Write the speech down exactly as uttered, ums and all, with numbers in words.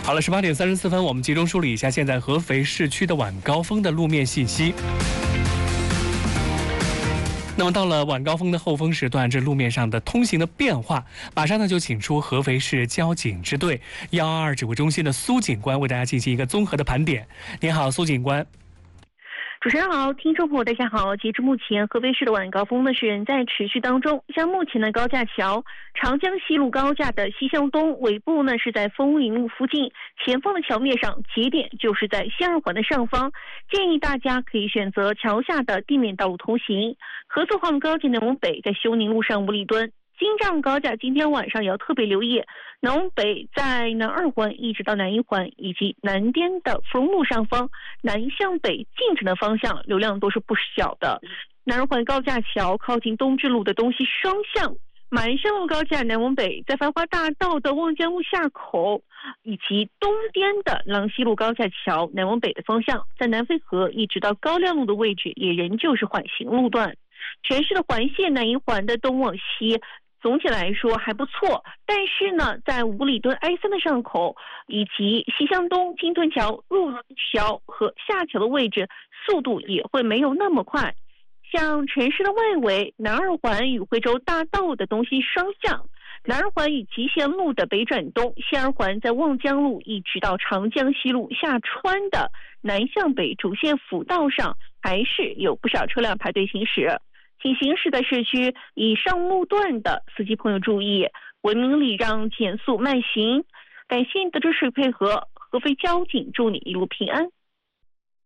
好了，十八点三十四分，我们集中梳理一下现在合肥市区的晚高峰的路面信息。那么到了晚高峰的后峰时段，这路面上的通行的变化，马上呢就请出合肥市交警支队一二二指挥中心的苏警官为大家进行一个综合的盘点。您好，苏警官。 主持人好，听众朋友大家好。截至目前，合肥市的晚高峰呢是仍在持续当中。像目前的高架桥长江西路高架的西向东尾部呢是在枫林路附近，前方的桥面上节点就是在西二环的上方，建议大家可以选择桥下的地面道路通行。合作黄高架南往北在休宁路上五里墩。京藏高架今天晚上也要特别留意，南往北在南二环一直到南一环以及南边的芙蓉路上方，南向北进城的方向流量都是不小的。南二环高架桥靠近东直路的东西双向，马鞍山路高架南往北在繁华大道的望江路下口，以及东边的郎西路高架桥南往北的方向，在南淝河一直到高亮路的位置也仍旧是缓行路段。全市的环线南一环的东往西总体来说还不错，但是呢，在五里墩 I 三的上口以及西向东金屯桥入桥和下桥的位置，速度也会没有那么快。像城市的外围，南二环与惠州大道的东西双向，南二环与集贤路的北转东，西二环在望江路一直到长江西路下川的南向北主线辅道上，还是有不少车辆排队行驶。请行驶的市区以上路段的司机朋友注意，文明礼让，减速慢行。感谢你的支持配合，合肥交警祝你一路平安。